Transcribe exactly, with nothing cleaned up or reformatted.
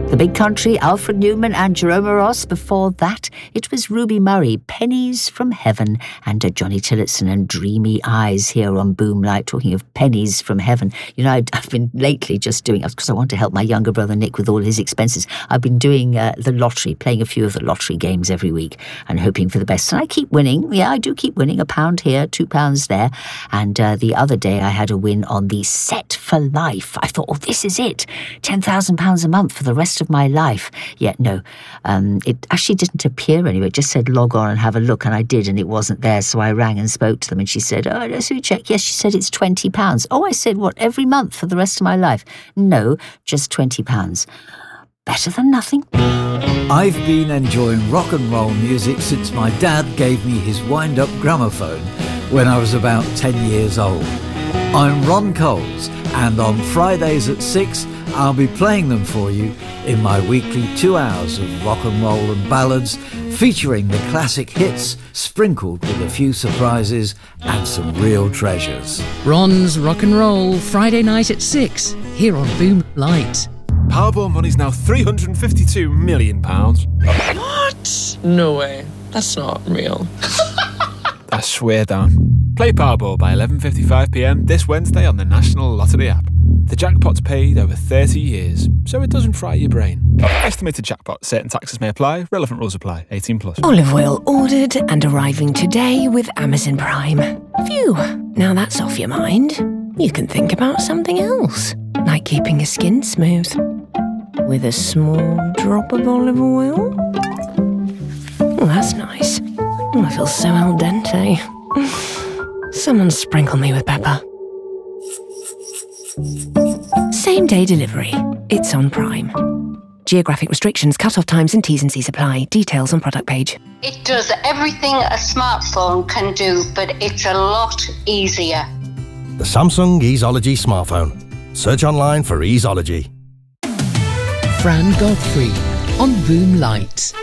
The Big Country, Alfred Newman and Jerome Ross. Before that, it was Ruby Murray, Pennies from Heaven, and uh, Johnny Tillotson and Dreamy Eyes here on Boomlight, talking of pennies from heaven. You know, I've, I've been lately just doing, because I want to help my younger brother Nick with all his expenses, I've been doing uh, the lottery, playing a few of the lottery games every week and hoping for the best. And I keep winning. Yeah, I do keep winning. A pound here, two pounds there. And uh, the other day I had a win on the Set for Life. I thought, oh, this is it. ten thousand pounds a month for the rest of my life. Yet no, um, it actually didn't appear anywhere. It just said log on and have a look, and I did, and it wasn't there. So I rang and spoke to them, and she said, oh, let's check. Yes, she said it's twenty pounds. Oh, I said, what, every month for the rest of my life? No, just twenty pounds. Better than nothing. I've been enjoying rock and roll music since my dad gave me his wind-up gramophone when I was about ten years old. I'm Ron Coles, and on Fridays at six, I'll be playing them for you in my weekly two hours of rock and roll and ballads, featuring the classic hits sprinkled with a few surprises and some real treasures. Ron's Rock and Roll, Friday night at six, here on Boomlight. Powerball money's now three hundred fifty-two million pounds. What? No way. That's not real. I swear down. Play Powerball by eleven fifty-five p m this Wednesday on the National Lottery app. The jackpot's paid over thirty years, so it doesn't fry your brain. Estimated jackpot. Certain taxes may apply. Relevant rules apply. eighteen plus. Olive oil ordered and arriving today with Amazon Prime. Phew, now that's off your mind. You can think about something else, like keeping your skin smooth. With a small drop of olive oil. Oh, that's nice. Oh, I feel so al dente. Someone sprinkle me with pepper. Same day delivery. It's on Prime. Geographic restrictions, cut-off times and T's and C's apply. Details on product page. It does everything a smartphone can do, but it's a lot easier. The Samsung Easeology smartphone. Search online for Easeology. Fran Godfrey on Boomlight.